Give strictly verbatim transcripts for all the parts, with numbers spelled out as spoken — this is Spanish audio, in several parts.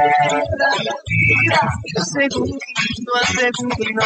Segundo a segundo.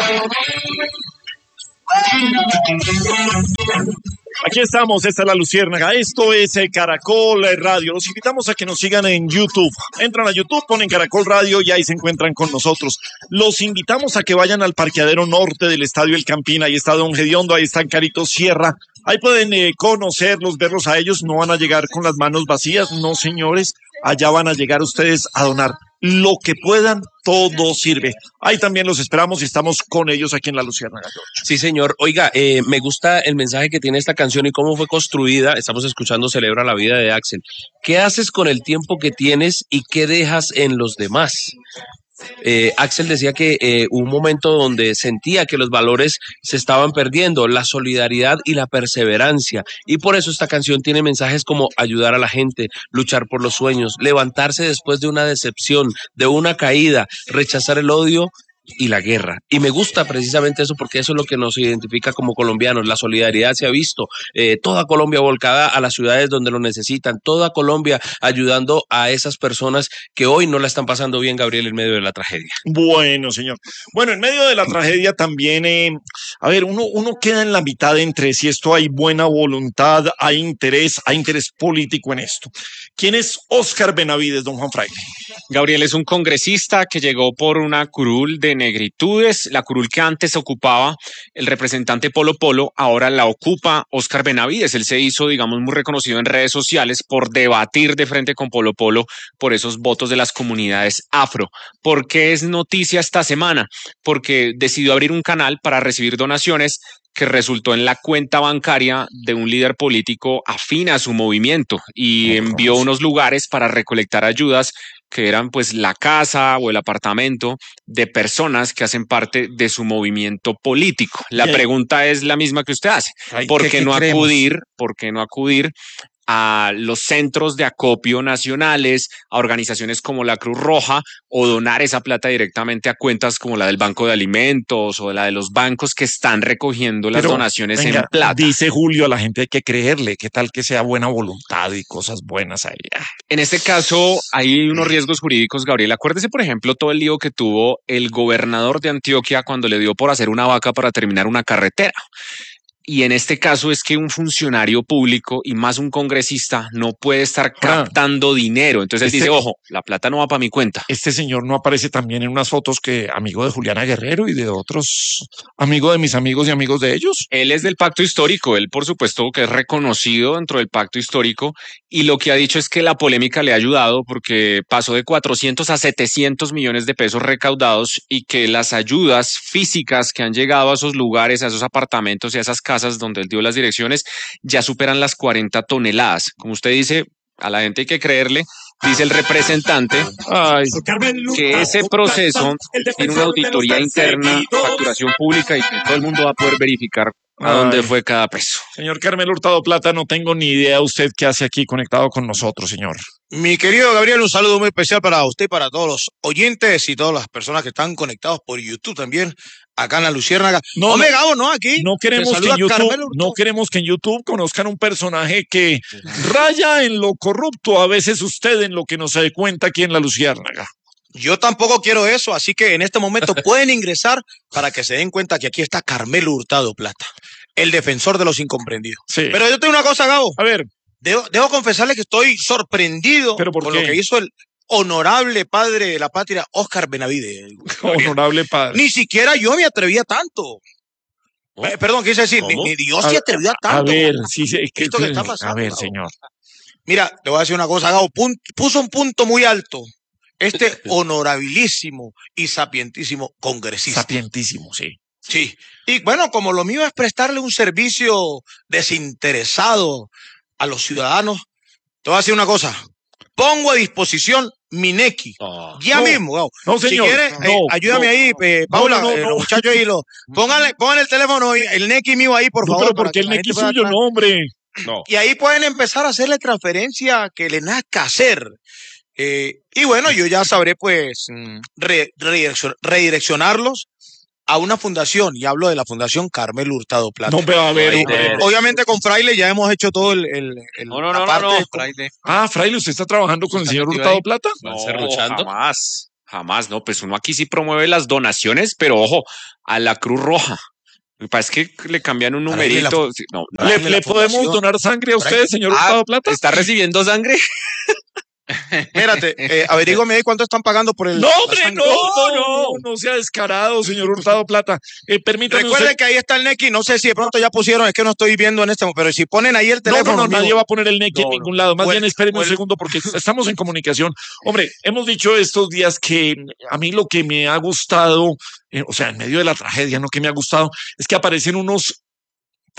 Aquí estamos, esta es La Luciérnaga, esto es eh, Caracol Radio. Los invitamos a que nos sigan en YouTube. Entran a YouTube, ponen Caracol Radio y ahí se encuentran con nosotros. Los invitamos a que vayan al parqueadero norte del Estadio El Campín. Ahí está Don Gediondo, ahí está Carito Sierra. Ahí pueden eh, conocerlos, verlos a ellos. No van a llegar con las manos vacías, no señores. Allá van a llegar ustedes a donar lo que puedan, todo sirve. Ahí también los esperamos y estamos con ellos aquí en La Luciérnaga. Sí, señor. Oiga, eh, me gusta el mensaje que tiene esta canción y cómo fue construida. Estamos escuchando Celebra la Vida de Axel. ¿Qué haces con el tiempo que tienes y qué dejas en los demás? Eh, Axel decía que eh, hubo un momento donde sentía que los valores se estaban perdiendo, la solidaridad y la perseverancia, y por eso esta canción tiene mensajes como ayudar a la gente, luchar por los sueños, levantarse después de una decepción, de una caída, rechazar el odio y la guerra. Y me gusta precisamente eso porque eso es lo que nos identifica como colombianos. La solidaridad se ha visto, eh, toda Colombia volcada a las ciudades donde lo necesitan, toda Colombia ayudando a esas personas que hoy no la están pasando bien, Gabriel, en medio de la tragedia. Bueno, señor. Bueno, en medio de la tragedia también, eh, a ver, uno, uno queda en la mitad entre si esto hay buena voluntad, hay interés, hay interés político en esto. ¿Quién es Óscar Benavides, don Juan Fraile? Gabriel es un congresista que llegó por una curul de negritudes, la curul que antes ocupaba el representante Polo Polo, ahora la ocupa Óscar Benavides. Él se hizo, digamos, muy reconocido en redes sociales por debatir de frente con Polo Polo por esos votos de las comunidades afro. ¿Por qué es noticia esta semana? Porque decidió abrir un canal para recibir donaciones que resultó en la cuenta bancaria de un líder político afín a su movimiento y envió unos lugares para recolectar ayudas que eran pues la casa o el apartamento de personas que hacen parte de su movimiento político. La Bien. pregunta es la misma que usted hace. Ay, ¿Por ¿qué- qué qué no creemos? acudir? ¿Por qué no acudir a los centros de acopio nacionales, a organizaciones como la Cruz Roja, o donar esa plata directamente a cuentas como la del Banco de Alimentos o la de los bancos que están recogiendo las Pero, donaciones venga, en plata? dice Julio, a la gente hay que creerle, qué tal que sea buena voluntad y cosas buenas ahí. Ah, En este caso hay unos riesgos jurídicos, Gabriel. Acuérdese, por ejemplo, todo el lío que tuvo el gobernador de Antioquia cuando le dio por hacer una vaca para terminar una carretera. Y en este caso es que un funcionario público y más un congresista no puede estar captando dinero. Entonces él Este- dice, ojo, la plata no va para mi cuenta. Este señor no aparece también en unas fotos que amigo de Juliana Guerrero y de otros amigos de mis amigos y amigos de ellos. Él es del pacto histórico, él por supuesto que es reconocido dentro del pacto histórico y lo que ha dicho es que la polémica le ha ayudado porque pasó de cuatrocientos a setecientos millones de pesos recaudados y que las ayudas físicas que han llegado a esos lugares, a esos apartamentos y a esas casas donde él dio las direcciones ya superan las cuarenta toneladas. Como usted dice, a la gente hay que creerle. Dice el representante Ay, que ese proceso tiene una auditoría interna, facturación pública y que todo el mundo va a poder verificar a dónde Ay. fue cada peso. señor Carmelo Hurtado Plata, no tengo ni idea usted qué hace aquí conectado con nosotros, señor. Mi querido Gabriel, un saludo muy especial para usted y para todos los oyentes y todas las personas que están conectados por YouTube también, acá en La Luciérnaga. No, Hombre, no, Gabo, ¿no? Aquí. No queremos Te que en saluda YouTube, Carmelo Hurtado. no queremos que en YouTube conozcan un personaje que raya en lo corrupto. A veces usted en lo que nos se cuenta aquí en La Luciérnaga. Yo tampoco quiero eso, así que en este momento pueden ingresar para que se den cuenta que aquí está Carmelo Hurtado Plata, el defensor de los incomprendidos. Sí. Pero yo tengo una cosa, Gabo. A ver, Debo, debo confesarle que estoy sorprendido ¿Pero por con qué? lo que hizo el honorable padre de la patria, Óscar Benavides. honorable padre. Ni siquiera yo me atrevía tanto. Eh, perdón, quise decir, ni, ¿Cómo? ni Dios A- se atrevió a A tanto. ver, sí, sí, es que, Esto que está pasando, a ver, Gabo. señor. Mira, le voy a decir una cosa, Gabo. Pun- puso un punto muy alto este honorabilísimo y sapientísimo congresista. Sapientísimo, sí. Sí. Y bueno, como lo mío es prestarle un servicio desinteresado a los ciudadanos, te voy a decir una cosa. Pongo a disposición mi Nequi. Oh. Ya No, mismo, Gabo. no, Si señor, quieres, no, eh, ayúdame no. ahí, eh, Paula, no, no, eh, no. los muchachos ahí, lo, pónganle, pónganle el teléfono, el Nequi mío ahí, por No, favor. pero para porque que el la gente Nequi pueda suyo, tra- no, hombre. No. Y ahí pueden empezar a hacerle transferencia que le nazca hacer. Eh, y bueno, yo ya sabré pues mm, re- redireccion- redireccionarlos a una fundación, y hablo de la Fundación Carmelo Hurtado Plata. No, pero a ver, Ay, hombre. no. Obviamente con Fraile ya hemos hecho todo el... el, el No, no, no, la no, parte no. de- Fraile. Ah, Fraile, ¿usted está trabajando con el ¿Está señor metido Hurtado ahí? Plata? No, ¿Van serruchando? jamás, jamás, no, pues uno aquí sí promueve las donaciones, pero ojo, a la Cruz Roja. Me parece que le cambian un Para darle la numerito. sí, No, no. ¿Le, Dale la le podemos fundación. donar sangre a usted, señor Ah, Hurtado Plata? ¿está recibiendo sangre? Espérate, eh, averígame ahí cuánto están pagando por el... No, la hombre, sangre. no, no, no, no sea descarado, señor Hurtado Plata. Eh, permítame Recuerde usted- que ahí está el Neki, no sé si de pronto ya pusieron, es que no estoy viendo en este momento, pero si ponen ahí el No, teléfono... no, no, amigo, nadie va a poner el Neki en No, ningún lado. Más o el- bien, espérenme o un el- segundo porque estamos en comunicación. Hombre, hemos dicho estos días que a mí lo que me ha gustado, eh, o sea, en medio de la tragedia, no que me ha gustado, es que aparecen unos